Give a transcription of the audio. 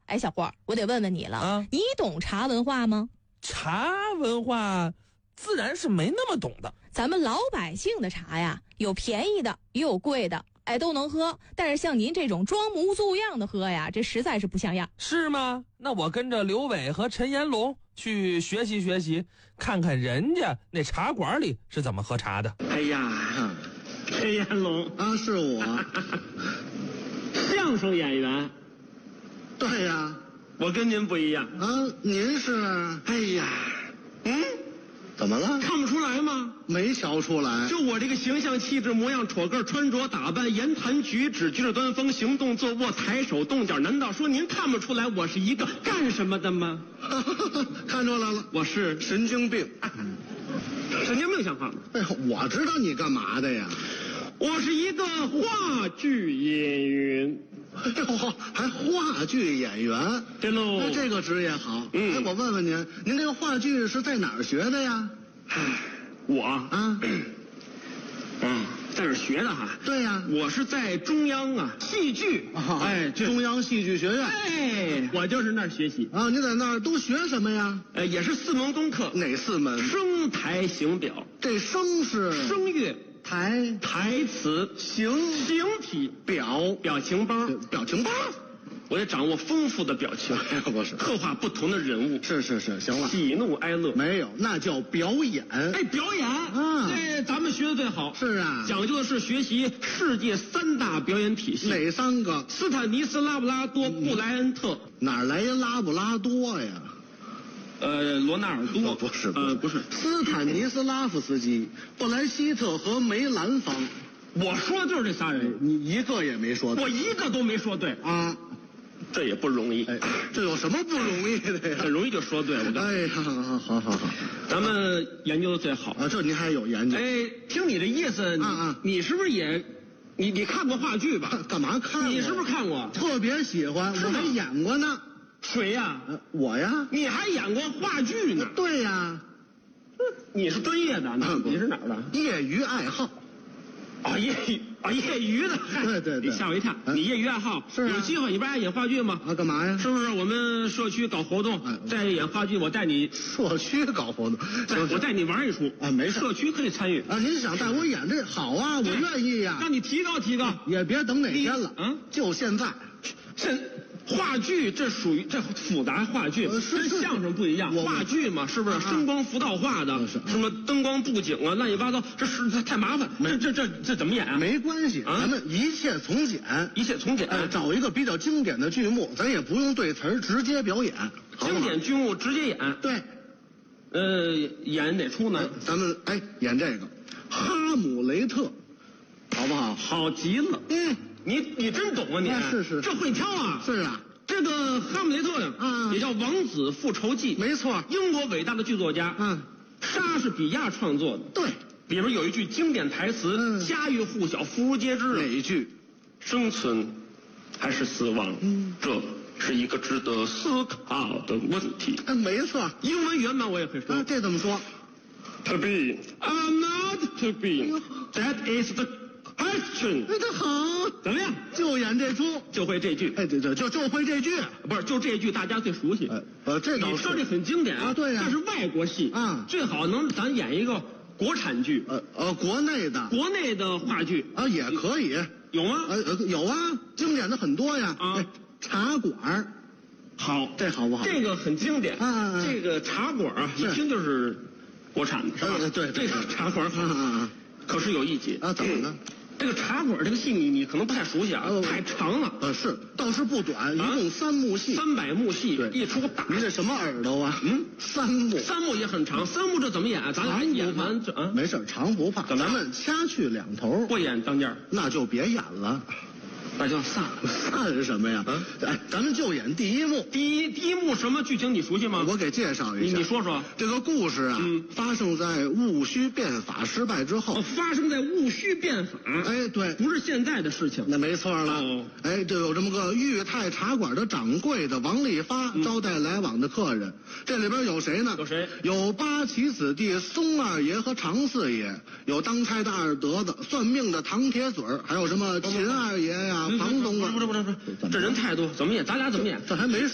哎，小霍，我得问问你了啊， 你懂茶文化吗？ 茶文化自然是没那么懂的。 咱们老百姓的茶呀，有便宜的也有贵的，哎，都能喝。但是像您这种装模作样的喝呀，这实在是不像样。 是吗？那我跟着刘伟和陈延龙去学习学习，看看人家那茶馆里是怎么喝茶的。 哎呀，陈延龙啊，是我。 相声演员， 对呀。 我跟您不一样啊，您是？ 哎呀， 怎么了？ 看不出来吗？ 没瞧出来。 就我这个形象、气质、模样、戳个穿着打扮、言谈举止、举止端风、行动坐卧、抬手动脚，难道说您看不出来我是一个干什么的吗？ 看出来了， 我是神经病。 神经病像话吗？ 哎呦，我知道你干嘛的呀？ 我是一个话剧演员。 哎呦，还话剧演员， 对喽。 那这个职业好。哎，我问问您，您这个话剧是在哪儿学的呀？ 我啊， 在这儿学的哈。 对呀， 我是在中央戏剧， 中央戏剧学院。 哎，我就是那儿学习啊。你在那儿都学什么呀？ 也是4门功课。 哪4门？ 声台形表。这声是声乐。台词、形体、表情包，我得掌握丰富的表情， 不是刻画不同的人物， 是，行了， 喜怒哀乐没有，那叫表演。 哎，表演啊，这咱们学的最好。 是啊， 讲究的是学习世界3大表演体系。 哪3个？ 斯坦尼斯拉布拉多、布莱恩特。 哪来拉布拉多呀？ 罗纳尔多不是， 不是斯坦尼斯拉夫斯基、布莱希特和梅兰芳。 我说的就是这仨人， 你一个也没说对。 我一个都没说对啊， 这也不容易。 哎，这有什么不容易的呀？ 很容易就说对了。 哎，好， 咱们研究的最好啊，这您还有研究？ 哎，听你的意思，你是不是也，你看过话剧吧？ 干嘛看？ 你是不是看过？ 特别喜欢，我还演过呢。 谁呀？ 我呀。 你还演过话剧呢？ 对呀。 你是专业的，你是哪儿的？ 业余爱好。 业余的。 对， 你吓我一跳。你业余爱好是有机会你不爱演话剧吗？ 干嘛呀？ 是不是我们社区搞活动，再演话剧，我带你社区搞活动， 我带你玩一出啊，没事， 社区可以参与啊。您想带我演这好啊，我愿意呀。 让你提高， 也别等哪天了，就现在。 话剧这属于这复杂话剧，跟相声不一样。话剧嘛，是不是声光浮道化的？什么灯光布景啊，乱七八糟，这是太麻烦。这怎么演啊？ 没关系，咱们一切从简，找一个比较经典的剧目，咱也不用对词儿，直接表演。 经典剧目直接演。 对。 演哪出呢？ 咱们演这个《哈姆雷特》，好不好？ 好极了。你真懂啊你！ 是， 这会挑啊！ 是啊， 这个《哈姆雷特》呀，也叫《王子复仇记》， 没错， 英国伟大的剧作家莎士比亚创作的。 对， 里边有一句经典台词，家喻户晓，妇孺皆知。 哪一句？ 生存还是死亡？这是一个值得思考的问题。 没错， 英文原版我也会说。 这怎么说 ？To be or not to be, that is the question。 这好， 怎么样？ 就演这出， 就会这句。 对，就会这句， 不是就这句，大家最熟悉。 这你说这很经典啊， 对呀， 这是外国戏啊， 最好能咱演一个国产剧， 国内的话剧啊也可以， 有吗？ 有啊，经典的很多呀。茶馆， 好， 这好不好？ 这个很经典啊， 这个茶馆啊，一听就是国产的，是吧？ 对， 这个茶馆好，可是有一节啊，怎么呢？ 这个茶馆这个戏你可能不太熟悉啊，太长了。 是，倒是不短，一共3幕戏 ，300幕戏，一出打。 您这什么耳朵啊？3 幕也很长，3幕这怎么演啊？咱俩演完没事，长不怕，咱们掐去2头， 不演当间， 那就别演了。 那就散了。 散是什么呀？咱们就演第1幕。 第一幕什么剧情你熟悉吗？ 我给介绍一下。 你说说。 这个故事啊，发生在戊戌变法失败之后。 发生在戊戌变法。 对， 不是现在的事情。 那没错了。就有这么个裕泰茶馆的掌柜的王利发招待来往的客人。这里边有谁呢？ 有谁？ 有8旗子弟松二爷和常四爷，有当差的二德子，算命的唐铁嘴儿，还有什么秦二爷呀、庞东啊。 不是，这人太多，怎么演？咱俩怎么演？ 这还没